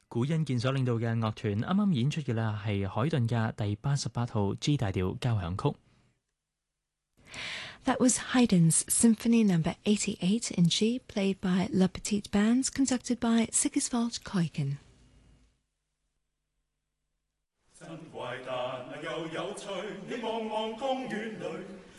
古恩健所領導嘅樂團啱啱演出嘅啦，係海頓嘅第88號 G 大調交響曲。 That was Haydn's Symphony No. 88 in G, played by La Petite Band, conducted by Sigiswald Kuiken. 真怪誕又有趣，你望望公園裏。